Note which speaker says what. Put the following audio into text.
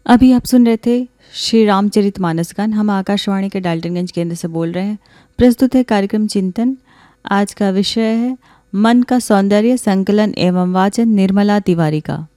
Speaker 1: अभी आप सुन रहे थे श्री रामचरितमानस गान। हम आकाशवाणी के डाल्टनगंज केंद्र से बोल रहे हैं। प्रस्तुत है कार्यक्रम चिंतन। आज का विषय है मन का सौंदर्य, संकलन एवं वाचन निर्मला तिवारी का।